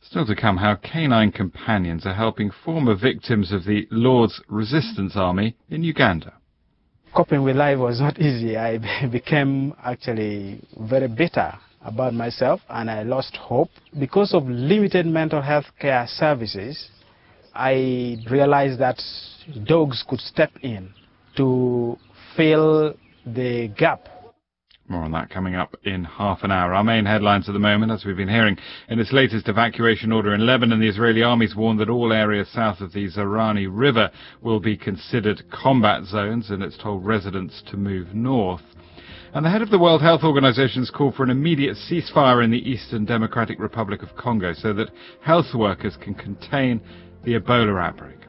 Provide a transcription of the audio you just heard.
Still to come, how canine companions are helping former victims of the Lord's Resistance Army in Uganda. Coping with life was not easy. I became actually very bitter about myself, and I lost hope. Because of limited mental health care services, I realized that dogs could step in to fill the gap. More on that coming up in half an hour. Our main headlines at the moment, as we've been hearing, in its latest evacuation order in Lebanon, the Israeli army's warned that all areas south of the Zaranny River will be considered combat zones, and it's told residents to move north. And the head of the World Health Organization's called for an immediate ceasefire in the Eastern Democratic Republic of Congo so that health workers can contain the Ebola outbreak.